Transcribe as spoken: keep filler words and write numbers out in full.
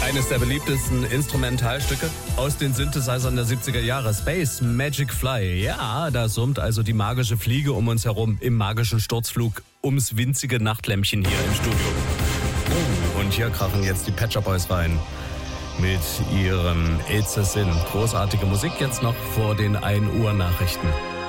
Eines der beliebtesten Instrumentalstücke aus den Synthesizern der siebziger Jahre. Space Magic Fly. Ja, da summt also die magische Fliege um uns herum im magischen Sturzflug ums winzige Nachtlämpchen hier im Studio. Oh, und hier krachen jetzt die Pet Shop Boys rein mit ihrem It's a Sin. Großartige Musik jetzt noch vor den ein Uhr Nachrichten.